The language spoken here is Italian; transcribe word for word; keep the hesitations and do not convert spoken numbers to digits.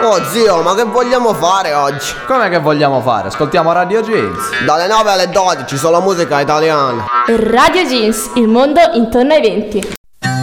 Oh zio, ma che vogliamo fare oggi? Come che vogliamo fare? Ascoltiamo Radio Jeans. Dalle nove alle dodici, solo musica italiana. Radio Jeans, il mondo intorno ai venti.